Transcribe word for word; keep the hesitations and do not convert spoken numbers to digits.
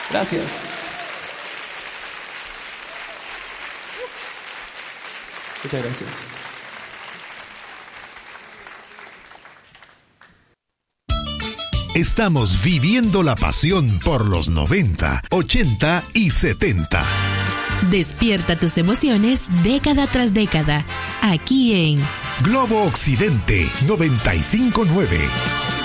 Gracias. Muchas gracias. Estamos viviendo la pasión por los noventa, ochenta y setenta. Despierta tus emociones década tras década, aquí en Globo Occidente noventa y cinco punto nueve.